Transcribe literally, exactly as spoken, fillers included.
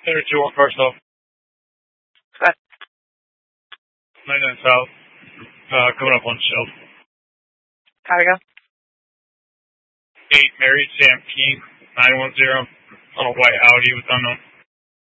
Center two one first off. What? ninety-nine south. Uh, coming up on shelf. Gotta go. eight Mary Sam King nine one zero on a white Audi with unknown.